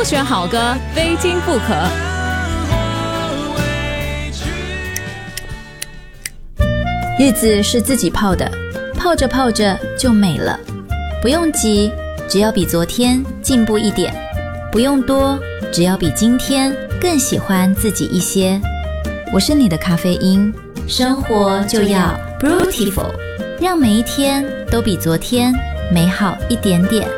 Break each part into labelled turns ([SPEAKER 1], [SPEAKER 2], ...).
[SPEAKER 1] 选好歌，非听不可。
[SPEAKER 2] 日子是自己泡的，泡着泡着就美了。不用急，只要比昨天进步一点；不用多，只要比今天更喜欢自己一些。我是你的咖啡因，生活就要 Brutiful， 让每一天都比昨天美好一点点。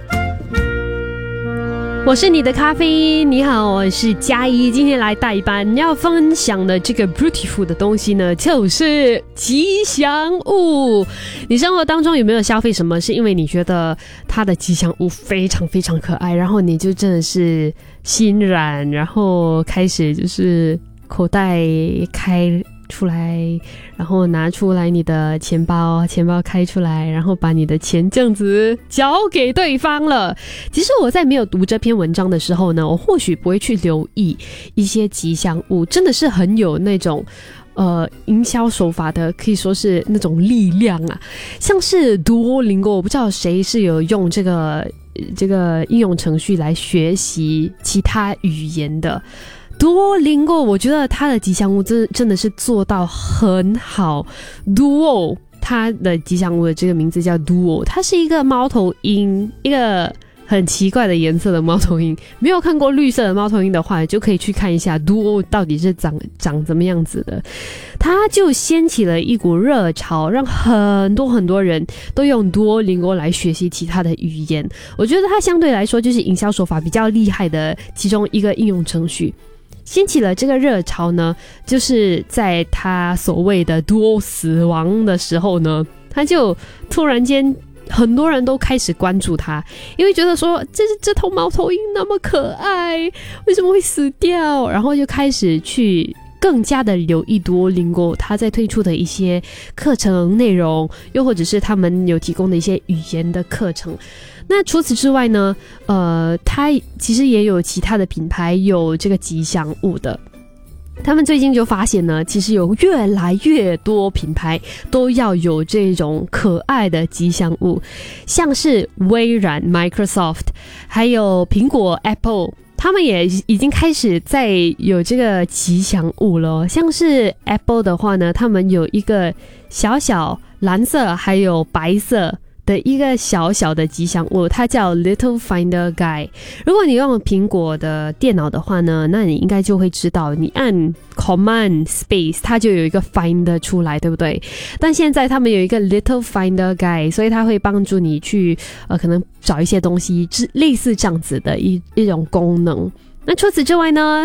[SPEAKER 3] 我是你的咖啡因，你好，我是嘉怡，今天来代班，要分享的这个 Beautiful 的东西呢，就是吉祥物。你生活当中有没有消费什么是因为你觉得它的吉祥物非常非常可爱，然后你就真的是欣然，然后开始就是口袋开出来，然后拿出来你的钱包开出来，然后把你的钱这样子交给对方了。其实我在没有读这篇文章的时候呢，我或许不会去留意一些吉祥物，真的是很有那种营销手法的，可以说是那种力量啊。像是 Duolingo， 我不知道谁是有用这个应用程序来学习其他语言的。Duolingo 我觉得它的吉祥物真的是做到很好。 Duo 它的吉祥物的这个名字叫 Duo， 它是一个猫头鹰，一个很奇怪的颜色的猫头鹰。没有看过绿色的猫头鹰的话，就可以去看一下 Duo 到底是长怎么样子的。它就掀起了一股热潮，让很多人都用 Duolingo 来学习其他的语言。我觉得它相对来说就是营销手法比较厉害的其中一个应用程序。掀起了这个热潮呢，就是在他所谓的 Duo 死亡的时候呢，他就突然间很多人都开始关注他，因为觉得说这头猫头鹰那么可爱，为什么会死掉？然后就开始去更加的留意Duolingo他在推出的一些课程内容，又或者是他们有提供的一些语言的课程。那除此之外呢，它其实也有其他的品牌有这个吉祥物的。他们最近就发现呢，其实有越来越多品牌都要有这种可爱的吉祥物，像是微软 Microsoft 还有苹果 Apple， 他们也已经开始在有这个吉祥物了。像是 Apple 的话呢，他们有一个小小蓝色还有白色的一个小小的吉祥物，它叫 Little Finder Guy。 如果你用苹果的电脑的话呢，那你应该就会知道，你按 Command Space 它就有一个 Finder 出来，对不对？但现在他们有一个 Little Finder Guy， 所以它会帮助你去可能找一些东西，类似这样子的一种功能。那除此之外呢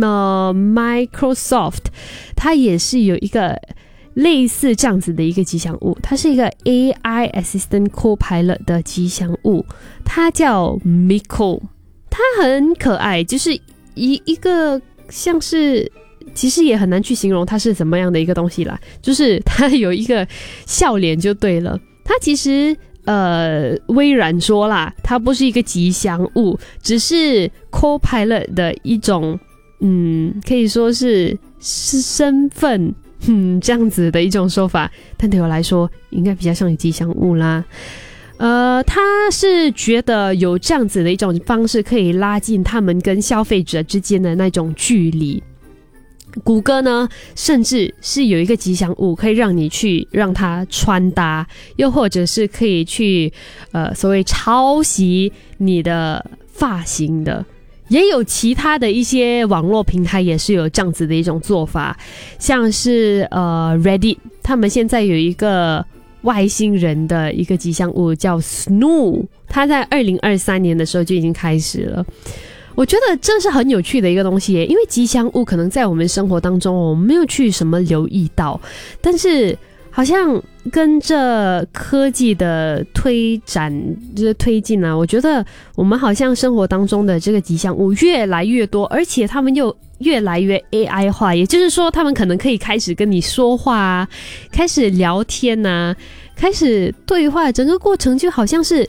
[SPEAKER 3] Microsoft 它也是有一个类似这样子的一个吉祥物，它是一个 AI Assistant Co-Pilot 的吉祥物，它叫 Miko。 它很可爱，就是一个像是，其实也很难去形容它是怎么样的一个东西啦，就是它有一个笑脸就对了。它其实微软说啦，它不是一个吉祥物，只是 Co-Pilot 的一种可以说是身份这样子的一种说法，但对我来说应该比较像吉祥物啦。他是觉得有这样子的一种方式可以拉近他们跟消费者之间的那种距离。谷歌呢，甚至是有一个吉祥物可以让你去让它穿搭，又或者是可以去所谓抄袭你的发型的。也有其他的一些网络平台也是有这样子的一种做法，像是Reddit 他们现在有一个外星人的一个吉祥物叫 Snow， 它在2023年的时候就已经开始了。我觉得这是很有趣的一个东西耶，因为吉祥物可能在我们生活当中我们没有去什么留意到，但是好像跟着科技的推进啊，我觉得我们好像生活当中的这个吉祥物越来越多，而且他们又越来越 AI 化，也就是说他们可能可以开始跟你说话啊，开始聊天啊，开始对话，整个过程就好像是